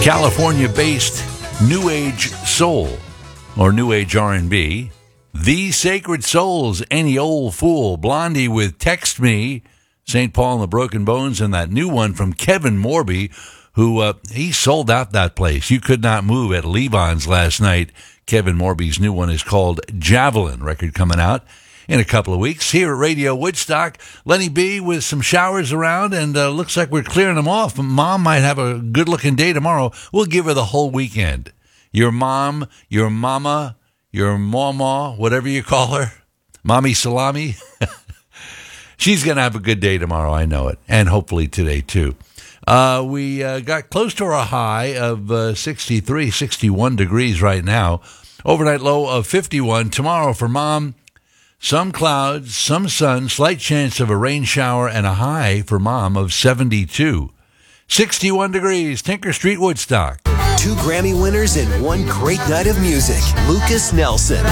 California-based New Age Soul, or New Age R&B, The Sacred Souls, Any Old Fool, Blondie with Text Me, St. Paul and the Broken Bones, and that new one from Kevin Morby, who he sold out that place. You could not move at Levon's last night. Kevin Morby's new one is called Javelin, record coming out in a couple of weeks. Here at Radio Woodstock, Lenny B with some showers around, and looks like we're clearing them off. Mom might have a good-looking day tomorrow. We'll give her the whole weekend. Your mom, your mama, your mama, whatever you call her, Mommy Salami, she's going to have a good day tomorrow, I know it, and hopefully today too. We got close to our high of 63, 61 degrees right now. Overnight low of 51. Tomorrow for Mom, some clouds, some sun, slight chance of a rain shower, and a high for Mom of 72. 61 degrees, Tinker Street, Woodstock. 2 Grammy winners in one great night of music. Lucas Nelson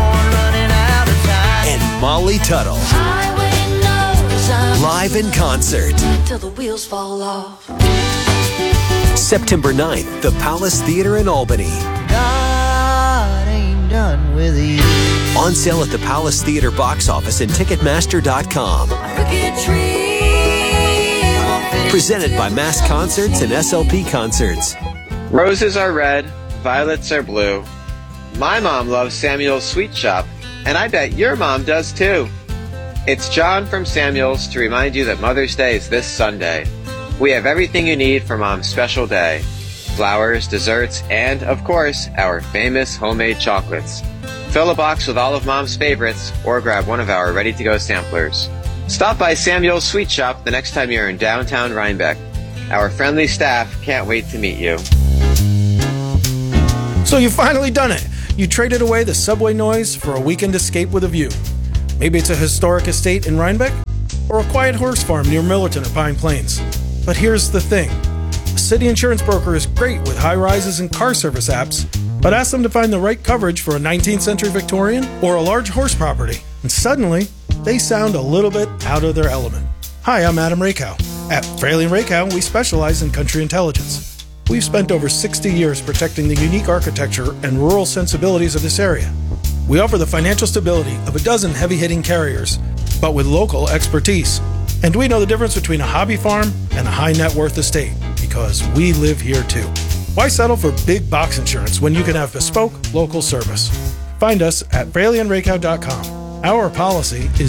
and Molly Tuttle. Live in concert. Till the wheels fall off. September 9th, the Palace Theater in Albany. God ain't done with you. On sale at the Palace Theater box office and Ticketmaster.com. Presented by Mass Concerts and SLP Concerts. Roses are red, violets are blue. My mom loves Samuel's Sweet Shop, and I bet your mom does too. It's John from Samuel's to remind you that Mother's Day is this Sunday. We have everything you need for Mom's special day. Flowers, desserts, and, of course, our famous homemade chocolates. Fill a box with all of Mom's favorites or grab one of our ready-to-go samplers. Stop by Samuel's Sweet Shop the next time you're in downtown Rhinebeck. Our friendly staff can't wait to meet you. So you've finally done it. You traded away the subway noise for a weekend escape with a view. Maybe it's a historic estate in Rhinebeck or a quiet horse farm near Millerton or Pine Plains. But here's the thing. A city insurance broker is great with high rises and car service apps, but ask them to find the right coverage for a 19th century Victorian or a large horse property, and suddenly they sound a little bit out of their element. Hi, I'm Adam Rakow. At Fraley & Rakow, we specialize in country intelligence. We've spent over 60 years protecting the unique architecture and rural sensibilities of this area. We offer the financial stability of a dozen heavy-hitting carriers, but with local expertise. And we know the difference between a hobby farm and a high-net-worth estate, because we live here too. Why settle for big box insurance when you can have bespoke local service? Find us at FraleyandRakow.com. Our policy is